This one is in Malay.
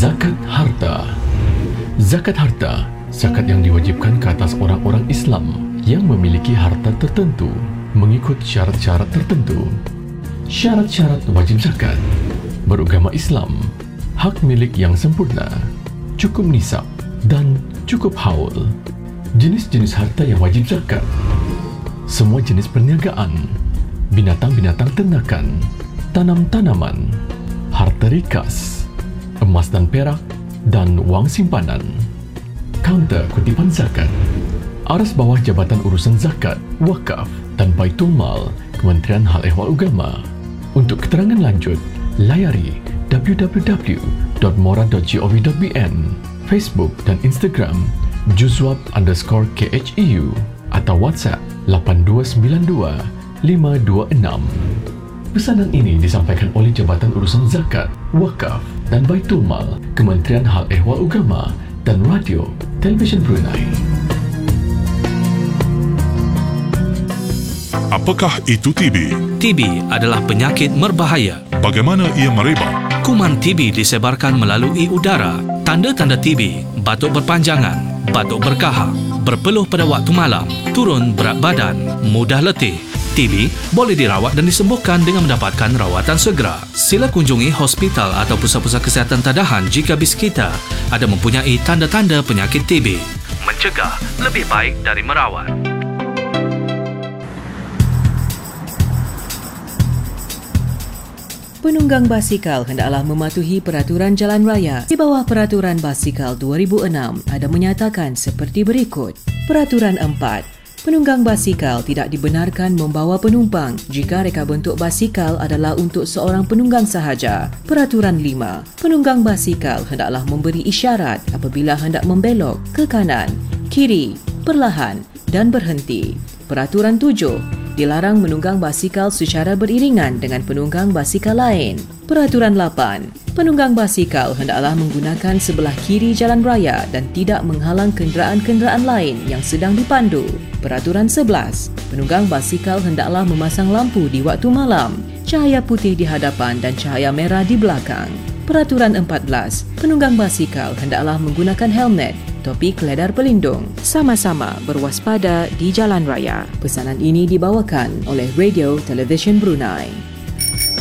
Zakat harta. Zakat harta, zakat yang diwajibkan ke atas orang-orang Islam yang memiliki harta tertentu mengikut syarat-syarat tertentu. Syarat-syarat wajib zakat: beragama Islam, hak milik yang sempurna, cukup nisab dan cukup haul. Jenis-jenis harta yang wajib zakat: semua jenis perniagaan, binatang-binatang ternakan, tanam-tanaman, harta rikas, emas dan perak, dan wang simpanan. Kaunter kutipan zakat: aras bawah Jabatan Urusan Zakat, Wakaf dan Baitul Mal, Kementerian Hal Ehwal Agama. Untuk keterangan lanjut, layari www.mora.gov.bn, Facebook dan Instagram juzwab_kheu atau WhatsApp 8292 526. Pesanan ini disampaikan oleh Jabatan Urusan Zakat, Wakaf dan Baitul Mal, Kementerian Hal Ehwal Agama dan Radio Televisyen Brunei. Apakah itu TB? TB adalah penyakit berbahaya. Bagaimana ia merebak? Kuman TB disebarkan melalui udara. Tanda-tanda TB: batuk berpanjangan, batuk berkahak, berpeluh pada waktu malam, turun berat badan, mudah letih. TB boleh dirawat dan disembuhkan dengan mendapatkan rawatan segera. Sila kunjungi hospital atau pusat-pusat kesihatan tadahan jika bis kita ada mempunyai tanda-tanda penyakit TB. Mencegah lebih baik dari merawat. Penunggang basikal hendaklah mematuhi peraturan jalan raya. Di bawah Peraturan Basikal 2006 ada menyatakan seperti berikut. Peraturan 4. Penunggang basikal tidak dibenarkan membawa penumpang jika reka bentuk basikal adalah untuk seorang penunggang sahaja. Peraturan 5. Penunggang basikal hendaklah memberi isyarat apabila hendak membelok ke kanan, kiri, perlahan dan berhenti. Peraturan 7. Dilarang menunggang basikal secara beriringan dengan penunggang basikal lain. Peraturan 8. Penunggang basikal hendaklah menggunakan sebelah kiri jalan raya dan tidak menghalang kenderaan-kenderaan lain yang sedang dipandu. Peraturan 11. Penunggang basikal hendaklah memasang lampu di waktu malam, cahaya putih di hadapan dan cahaya merah di belakang. Peraturan 14. Penunggang basikal hendaklah menggunakan helmet, topi keledar pelindung. Sama-sama berwaspada di jalan raya. Pesanan ini dibawakan oleh Radio Televisyen Brunei.